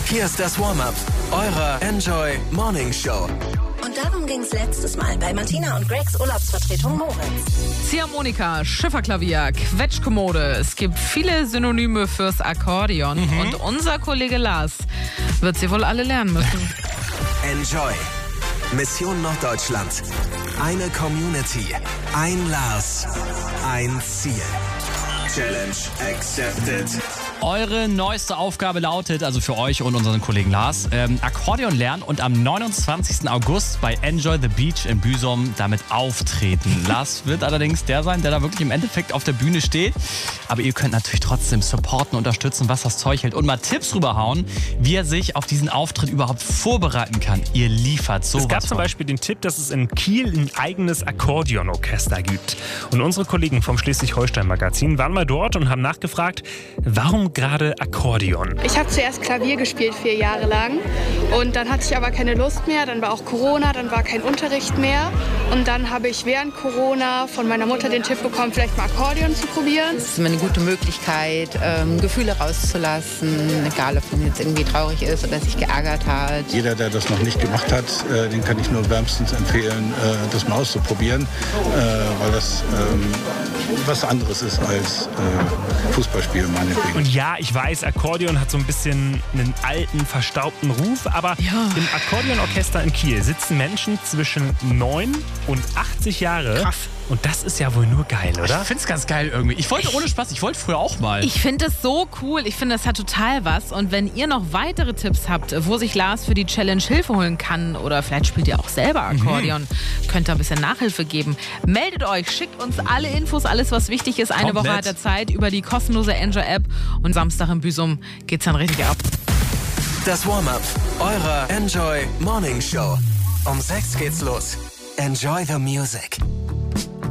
Hier ist das Warm-Up eurer Enjoy Morning Show. Und darum ging es letztes Mal bei Martina und Gregs Urlaubsvertretung Moritz. Ziehharmonika, Schifferklavier, Quetschkommode. Es gibt viele Synonyme fürs Akkordeon. Und unser Kollege Lars wird sie wohl alle lernen müssen. Enjoy. Mission Norddeutschland. Eine Community. Ein Lars. Ein Ziel. Challenge accepted. Eure neueste Aufgabe lautet, also für euch und unseren Kollegen Lars, Akkordeon lernen und am 29. August bei Enjoy the Beach in Büsum damit auftreten. Lars wird allerdings der sein, der da wirklich im Endeffekt auf der Bühne steht. Aber ihr könnt natürlich trotzdem supporten, unterstützen, was das Zeug hält und mal Tipps rüberhauen, wie er sich auf diesen Auftritt überhaupt vorbereiten kann. Ihr liefert sowas. Es gab zum Beispiel den Tipp, dass es in Kiel ein eigenes Akkordeonorchester gibt. Und unsere Kollegen vom Schleswig-Holstein-Magazin waren mal dort und haben nachgefragt, warum gerade Akkordeon? Ich habe zuerst Klavier gespielt 4 Jahre lang und dann hatte ich aber keine Lust mehr, dann war auch Corona, dann war kein Unterricht mehr und dann habe ich während Corona von meiner Mutter den Tipp bekommen, vielleicht mal Akkordeon zu probieren. Es ist immer eine gute Möglichkeit, Gefühle rauszulassen, egal ob man jetzt irgendwie traurig ist oder sich geärgert hat. Jeder, der das noch nicht gemacht hat, den kann ich nur wärmstens empfehlen, das mal auszuprobieren, weil das was anderes ist als Fußballspielen meinetwegen. Und ja, ich weiß, Akkordeon hat so ein bisschen einen alten, verstaubten Ruf, aber im Akkordeonorchester in Kiel sitzen Menschen zwischen 9 und 80 Jahre. Krass. Und das ist ja wohl nur geil, oder? Ich find's ganz geil irgendwie. Ich wollte ohne Spaß, ich wollte früher auch mal. Ich finde es so cool. Ich finde, das hat total was. Und wenn ihr noch weitere Tipps habt, wo sich Lars für die Challenge Hilfe holen kann oder vielleicht spielt ihr auch selber Akkordeon, könnt ihr ein bisschen Nachhilfe geben. Meldet euch, schickt uns alle Infos, alles was wichtig ist. Eine Woche hat er Zeit über die kostenlose Enjoy-App. Und Samstag in Büsum geht's dann richtig ab. Das Warm-Up eurer Enjoy Morning Show. Um 6 geht's los. Enjoy the music.